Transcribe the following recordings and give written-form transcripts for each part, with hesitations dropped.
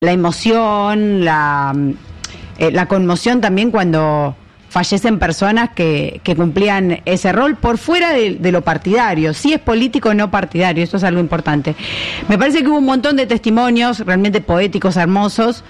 la emoción, la conmoción también cuando fallecen personas que cumplían ese rol por fuera de lo partidario. Si es político o no partidario, eso es algo importante. Me parece que hubo un montón de testimonios realmente poéticos, hermosos,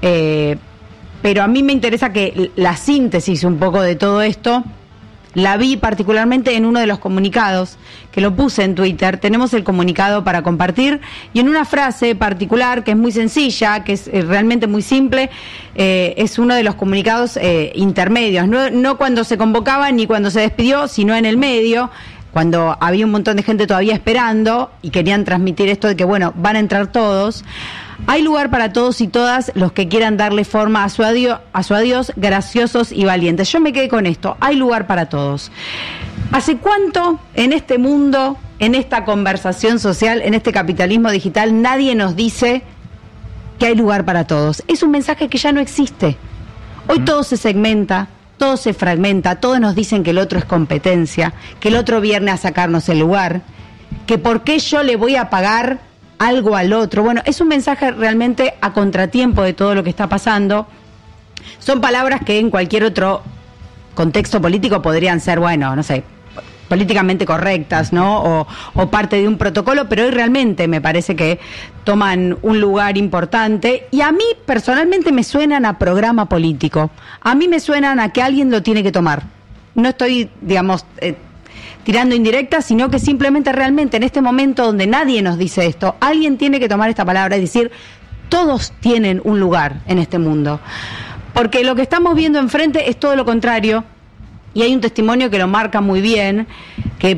pero a mí me interesa que la síntesis un poco de todo esto la vi particularmente en uno de los comunicados, que lo puse en Twitter. Tenemos el comunicado para compartir, y en una frase particular que es muy sencilla, que es realmente muy simple, es uno de los comunicados intermedios, no cuando se convocaba ni cuando se despidió, sino en el medio, cuando había un montón de gente todavía esperando y querían transmitir esto de que, bueno, van a entrar todos. Hay lugar para todos y todas los que quieran darle forma a su adiós, graciosos y valientes. Yo me quedé con esto, hay lugar para todos. ¿Hace cuánto en este mundo, en esta conversación social, en este capitalismo digital, nadie nos dice que hay lugar para todos? Es un mensaje que ya no existe. Hoy todo se segmenta, todo se fragmenta, todos nos dicen que el otro es competencia, que el otro viene a sacarnos el lugar, que por qué yo le voy a pagar algo al otro. Bueno, es un mensaje realmente a contratiempo de todo lo que está pasando. Son palabras que en cualquier otro contexto político podrían ser, bueno, no sé, políticamente correctas, ¿no? O parte de un protocolo, pero hoy realmente me parece que toman un lugar importante, y a mí personalmente me suenan a programa político. A mí me suenan a que alguien lo tiene que tomar. No estoy, digamos, tirando indirectas, sino que simplemente realmente en este momento donde nadie nos dice esto, alguien tiene que tomar esta palabra y decir, todos tienen un lugar en este mundo. Porque lo que estamos viendo enfrente es todo lo contrario, y hay un testimonio que lo marca muy bien, que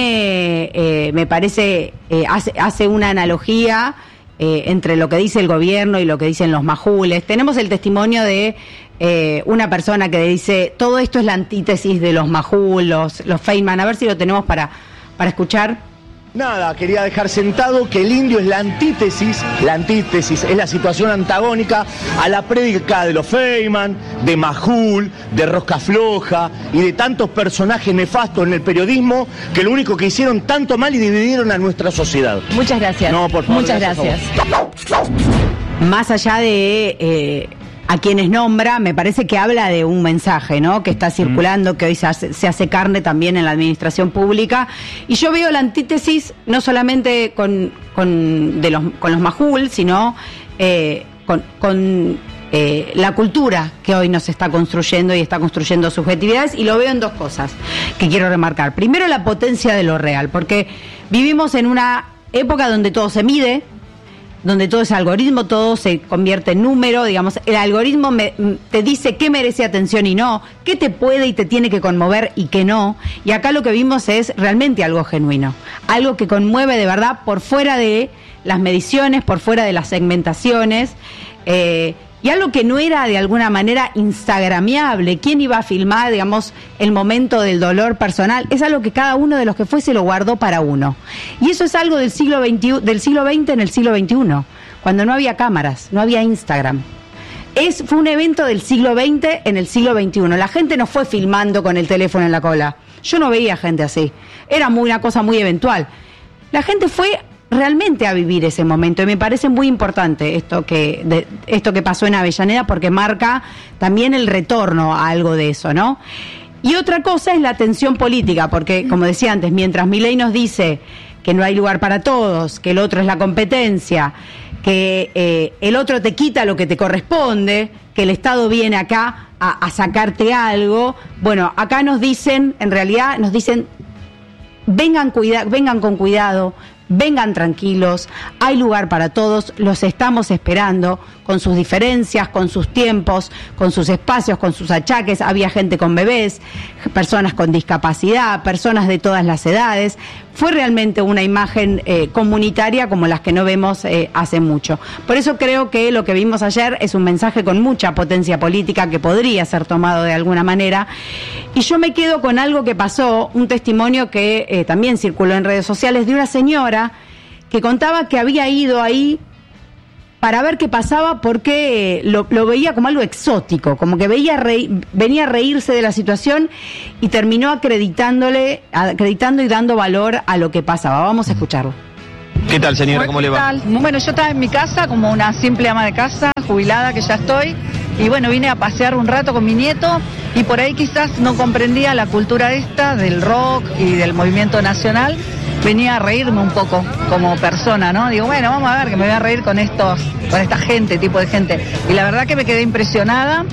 pone, me parece, hace una analogía entre lo que dice el gobierno y lo que dicen los majules. Tenemos el testimonio de una persona que dice, todo esto es la antítesis de los majul, los Feynman. A ver si lo tenemos para escuchar. Nada, quería dejar sentado que el indio es la antítesis es la situación antagónica a la prédica de los Feynman, de Majul, de Rosca Floja y de tantos personajes nefastos en el periodismo que lo único que hicieron tanto mal y dividieron a nuestra sociedad. Muchas gracias. No, por favor. Muchas gracias. Más allá de a quienes nombra, me parece que habla de un mensaje, ¿no?, que está circulando, que hoy se hace carne también en la administración pública, y yo veo la antítesis no solamente con los majul, sino con la cultura que hoy nos está construyendo y está construyendo subjetividades, y lo veo en dos cosas que quiero remarcar. Primero, la potencia de lo real, porque vivimos en una época donde todo se mide, donde todo es algoritmo, todo se convierte en número, digamos, el algoritmo te dice qué merece atención y no, qué te puede y te tiene que conmover y qué no, y acá lo que vimos es realmente algo genuino, algo que conmueve de verdad por fuera de las mediciones, por fuera de las segmentaciones, y algo que no era de alguna manera instagramiable. ¿Quién iba a filmar, digamos, el momento del dolor personal? Es algo que cada uno de los que fue se lo guardó para uno. Y eso es algo del siglo XX en el siglo XXI, cuando no había cámaras, no había Instagram. Fue un evento del siglo XX en el siglo XXI. La gente no fue filmando con el teléfono en la cola. Yo no veía gente así. Era una cosa muy eventual. La gente fue realmente a vivir ese momento, y me parece muy importante esto que pasó en Avellaneda, porque marca también el retorno a algo de eso, ¿no? Y otra cosa es la tensión política, porque, como decía antes, mientras Milei nos dice que no hay lugar para todos, que el otro es la competencia, que el otro te quita lo que te corresponde, que el Estado viene acá a sacarte algo, bueno, acá nos dicen, en realidad nos dicen, vengan con cuidado, vengan tranquilos, hay lugar para todos, los estamos esperando, con sus diferencias, con sus tiempos, con sus espacios, con sus achaques. Había gente con bebés, personas con discapacidad, personas de todas las edades. Fue realmente una imagen comunitaria como las que no vemos hace mucho. Por eso creo que lo que vimos ayer es un mensaje con mucha potencia política que podría ser tomado de alguna manera. Y yo me quedo con algo que pasó, un testimonio que también circuló en redes sociales, de una señora que contaba que había ido ahí para ver qué pasaba, porque lo veía como algo exótico, como que venía a reírse de la situación, y terminó acreditando y dando valor a lo que pasaba. Vamos a escucharlo. ¿Qué tal, señora? ¿Cómo le va? Bueno, yo estaba en mi casa como una simple ama de casa, jubilada que ya estoy, y bueno, vine a pasear un rato con mi nieto, y por ahí quizás no comprendía la cultura esta del rock y del movimiento nacional. Venía a reírme un poco como persona, ¿no? Digo, bueno, vamos a ver, que me voy a reír con esta gente, tipo de gente. Y la verdad que me quedé impresionada.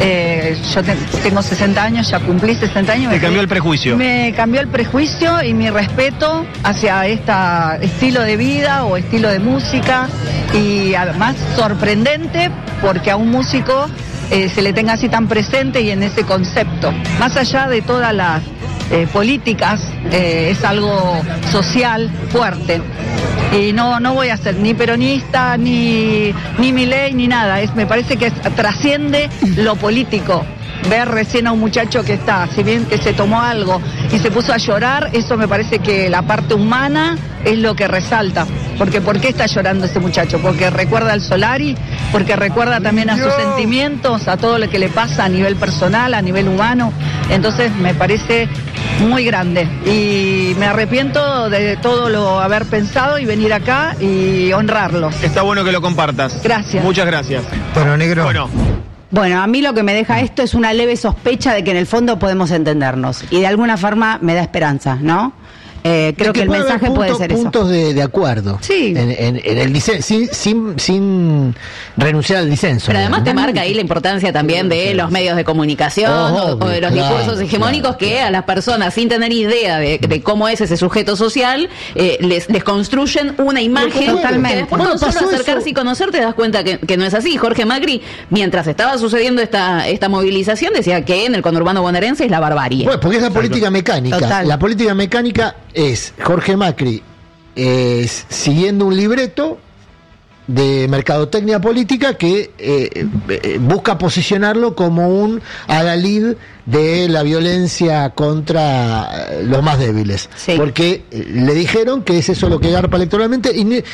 Yo tengo 60 años, ya cumplí 60 años. ¿Te cambió el prejuicio? Me cambió el prejuicio y mi respeto hacia este estilo de vida o estilo de música. Y además sorprendente porque a un músico se le tenga así tan presente y en ese concepto. Más allá de todas las políticas, es algo social fuerte. Y no voy a ser ni peronista, ni Milei, ni nada. Me parece que trasciende lo político. Ver recién a un muchacho que está, si bien que se tomó algo y se puso a llorar, eso me parece que la parte humana es lo que resalta. Porque ¿por qué está llorando ese muchacho? Porque recuerda al Solari, porque recuerda también a sus sentimientos, a todo lo que le pasa a nivel personal, a nivel humano. Entonces me parece muy grande y me arrepiento de todo lo haber pensado y venir acá y honrarlo. Está bueno que lo compartas. Gracias. Muchas gracias. Bueno, negro. Bueno, a mí lo que me deja esto es una leve sospecha de que en el fondo podemos entendernos y de alguna forma me da esperanza, ¿no? Creo que el mensaje puede ser eso. Puntos de acuerdo. Sí. En el disenso, sin renunciar al disenso. Pero además te marca ahí la importancia también de los medios de comunicación o de los discursos hegemónicos que a las personas sin tener idea de cómo es ese sujeto social les construyen una imagen. Totalmente. Que después con solo acercarse y conocer te das cuenta que no es así. Jorge Macri, mientras estaba sucediendo esta movilización, decía que en el conurbano bonaerense es la barbarie. Bueno, porque es la política mecánica. Total. La política mecánica es Jorge Macri siguiendo un libreto de mercadotecnia política que busca posicionarlo como un adalid de la violencia contra los más débiles. Sí. Porque le dijeron que es eso lo que garpa electoralmente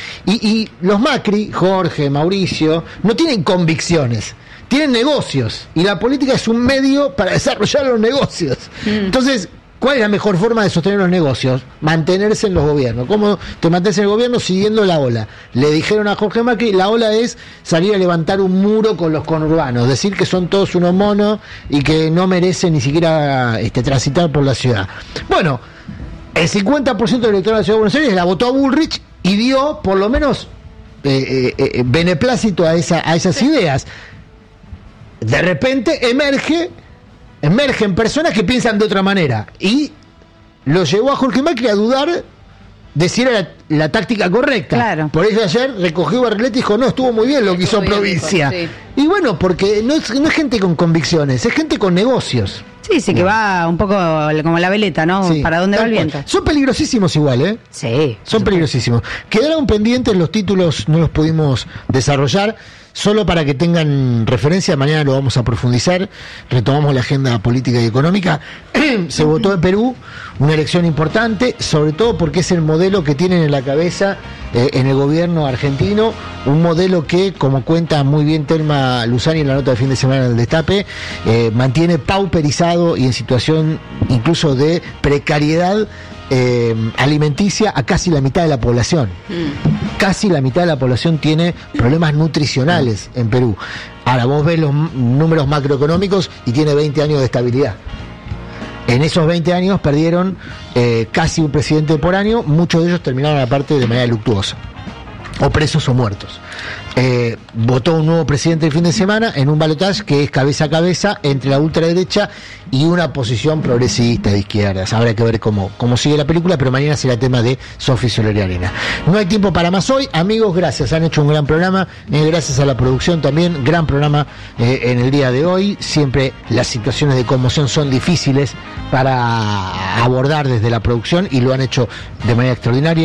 y los Macri, Jorge, Mauricio, no tienen convicciones. Tienen negocios y la política es un medio para desarrollar los negocios. Entonces, ¿cuál es la mejor forma de sostener los negocios? Mantenerse en los gobiernos. ¿Cómo te mantienes en el gobierno? Siguiendo la ola. Le dijeron a Jorge Macri, la ola es salir a levantar un muro con los conurbanos, decir que son todos unos monos y que no merecen ni siquiera transitar por la ciudad. Bueno, el 50% del electorado de la Ciudad de Buenos Aires la votó a Bullrich y dio, por lo menos, beneplácito a esas ideas. De repente emergen personas que piensan de otra manera y lo llevó a Jorge Macri a dudar de si era la táctica correcta. Claro. Por eso ayer recogió Barletta y dijo, no, estuvo muy bien lo que hizo Provincia. Dijo, sí. Y bueno, porque no es gente con convicciones, es gente con negocios. Sí, que va un poco como la veleta, ¿no? Sí, ¿Para dónde va el tal viento? cual. Son peligrosísimos igual, ¿eh? Sí. Son peligrosísimos. Quedaron pendientes los títulos, no los pudimos desarrollar. Solo para que tengan referencia, mañana lo vamos a profundizar. Retomamos la agenda política y económica. Se votó en Perú, una elección importante, sobre todo porque es el modelo que tienen en la cabeza en el gobierno argentino, un modelo que, como cuenta muy bien Telma Luzani en la nota de fin de semana del Destape, mantiene pauperizado y en situación incluso de precariedad alimenticia a casi la mitad de la población. Casi la mitad de la población tiene problemas nutricionales en Perú. Ahora vos ves los números macroeconómicos y tiene 20 años de estabilidad. En esos 20 años perdieron casi un presidente por año, muchos de ellos terminaron aparte de manera luctuosa, o presos o muertos. Votó un nuevo presidente el fin de semana en un balotaje que es cabeza a cabeza entre la ultraderecha y una posición progresista de izquierdas. Habrá que ver cómo sigue la película, pero mañana será tema de Sofi Solari-Arena. No hay tiempo para más hoy. Amigos, gracias, han hecho un gran programa. Gracias a la producción también, gran programa en el día de hoy. Siempre las situaciones de conmoción son difíciles para abordar desde la producción y lo han hecho de manera extraordinaria.